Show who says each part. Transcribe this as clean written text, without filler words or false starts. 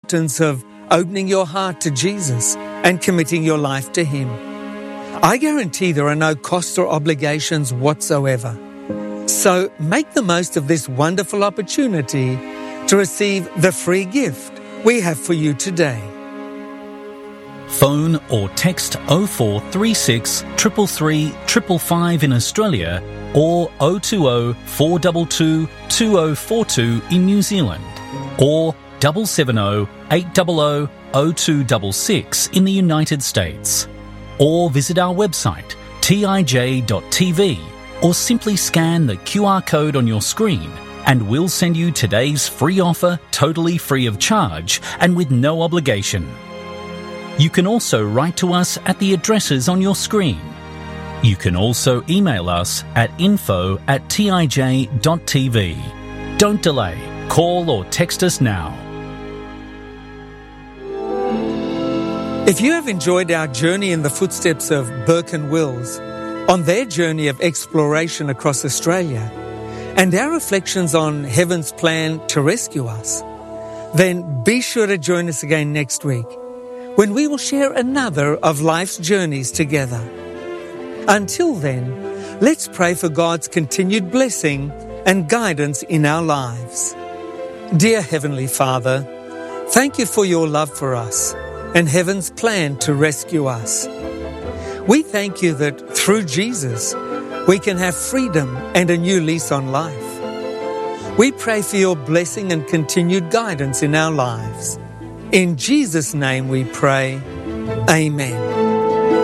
Speaker 1: acceptance of opening your heart to Jesus and committing your life to Him. I guarantee there are no costs or obligations whatsoever. So make the most of this wonderful opportunity to receive the free gift we have for you today.
Speaker 2: Phone or text 0436 333 555 in Australia or 020 422 2042 in New Zealand or 770 800 0266 in the United States. Or visit our website tij.tv or simply scan the QR code on your screen and we'll send you today's free offer totally free of charge and with no obligation. You can also write to us at the addresses on your screen. You can also email us at info@tij.tv. Don't delay. Call or text us now.
Speaker 1: If you have enjoyed our journey in the footsteps of Burke and Wills on their journey of exploration across Australia and our reflections on heaven's plan to rescue us, then be sure to join us again next week when we will share another of life's journeys together. Until then, let's pray for God's continued blessing and guidance in our lives. Dear Heavenly Father, thank you for your love for us and heaven's plan to rescue us. We thank you that through Jesus, we can have freedom and a new lease on life. We pray for your blessing and continued guidance in our lives. In Jesus' name we pray. Amen.